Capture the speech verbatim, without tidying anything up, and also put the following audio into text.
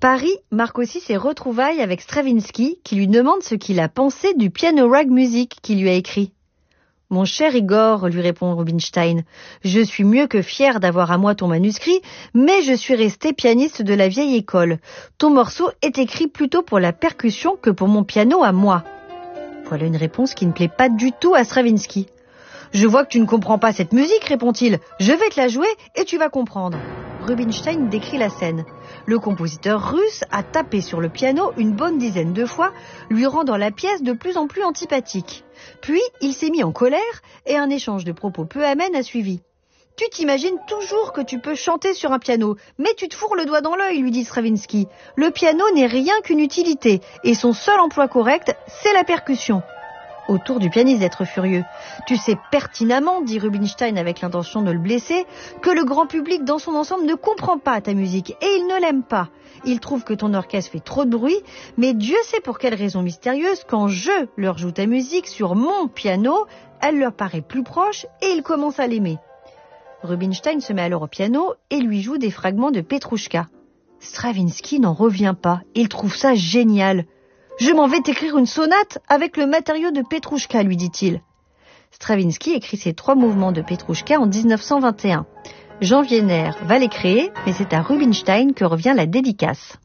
Paris marque aussi ses retrouvailles avec Stravinsky, qui lui demande ce qu'il a pensé du piano rag music qu'il lui a écrit. « Mon cher Igor, lui répond Rubinstein, je suis mieux que fier d'avoir à moi ton manuscrit, mais je suis resté pianiste de la vieille école. Ton morceau est écrit plutôt pour la percussion que pour mon piano à moi. » Voilà une réponse qui ne plaît pas du tout à Stravinsky. « Je vois que tu ne comprends pas cette musique, répond-il. Je vais te la jouer et tu vas comprendre. » Rubinstein décrit la scène. Le compositeur russe a tapé sur le piano une bonne dizaine de fois, lui rendant la pièce de plus en plus antipathique. Puis, il s'est mis en colère et un échange de propos peu amène a suivi. « Tu t'imagines toujours que tu peux chanter sur un piano, mais tu te fourres le doigt dans l'œil, lui dit Stravinsky. Le piano n'est rien qu'une utilité et son seul emploi correct, c'est la percussion. » Au tour du pianiste d'être furieux. « Tu sais pertinemment, dit Rubinstein avec l'intention de le blesser, que le grand public dans son ensemble ne comprend pas ta musique et il ne l'aime pas. Il trouve que ton orchestre fait trop de bruit, mais Dieu sait pour quelle raison mystérieuse, quand je leur joue ta musique sur mon piano, elle leur paraît plus proche et ils commencent à l'aimer. » Rubinstein se met alors au piano et lui joue des fragments de Petrouchka. Stravinsky n'en revient pas, il trouve ça génial. « Je m'en vais t'écrire une sonate avec le matériau de Petrouchka, lui dit-il. » Stravinsky écrit ses trois mouvements de Petrouchka en dix-neuf cent vingt et un. Jean Wiener va les créer, mais c'est à Rubinstein que revient la dédicace.